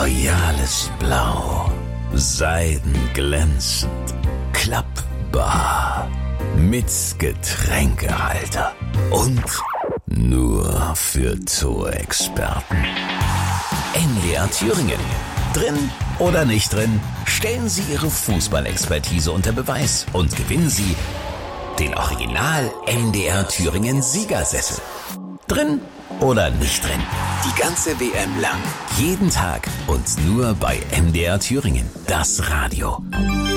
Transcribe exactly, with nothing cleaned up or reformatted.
royales Blau, seidenglänzend, klappbar, mit Getränkehalter und nur für Zoo-Experten. N D R Thüringen. Drin oder nicht drin, stellen Sie Ihre Fußballexpertise unter Beweis und gewinnen Sie den Original N D R Thüringen Siegersessel. Drin oder nicht drin, die ganze W M lang, jeden Tag und nur bei N D R Thüringen, das Radio.